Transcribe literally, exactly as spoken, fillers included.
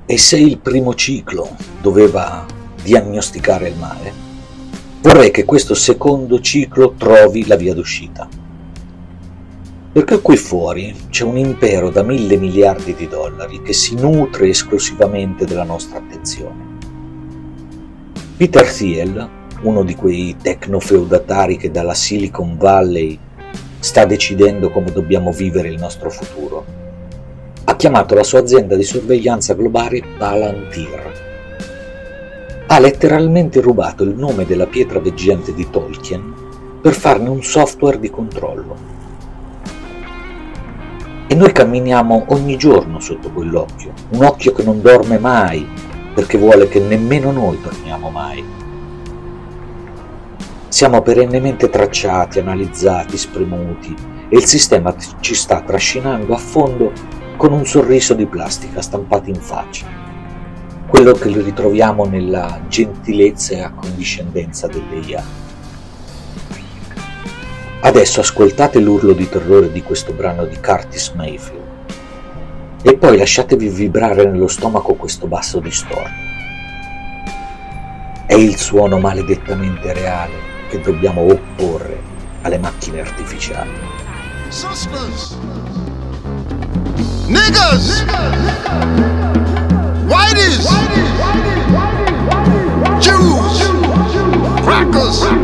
E se il primo ciclo doveva diagnosticare il male, vorrei che questo secondo ciclo trovi la via d'uscita. Perché qui fuori c'è un impero da mille miliardi di dollari che si nutre esclusivamente della nostra attenzione. Peter Thiel, uno di quei tecnofeudatari che dalla Silicon Valley sta decidendo come dobbiamo vivere il nostro futuro, ha chiamato la sua azienda di sorveglianza globale Palantir. Ha letteralmente rubato il nome della pietra veggente di Tolkien per farne un software di controllo. E noi camminiamo ogni giorno sotto quell'occhio, un occhio che non dorme mai, perché vuole che nemmeno noi dormiamo mai. Siamo perennemente tracciati, analizzati, spremuti, e il sistema ci sta trascinando a fondo con un sorriso di plastica stampato in faccia, quello che ritroviamo nella gentilezza e accondiscendenza delle I A. Adesso ascoltate l'urlo di terrore di questo brano di Curtis Mayfield e poi lasciatevi vibrare nello stomaco questo basso distorto. È il suono maledettamente reale che dobbiamo opporre alle macchine artificiali. Sisters, niggas, whiteys, Jews, crackers,